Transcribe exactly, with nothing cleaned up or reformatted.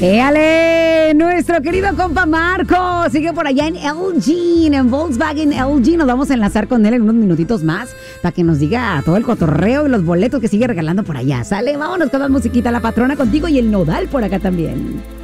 ¡Éale! Nuestro querido compa Marco sigue por allá en Elgin, en Volkswagen Elgin. Nos vamos a enlazar con él en unos minutitos más para que nos diga todo el cotorreo y los boletos que sigue regalando por allá. Sale, vámonos con la musiquita, la patrona contigo y el nodal por acá también.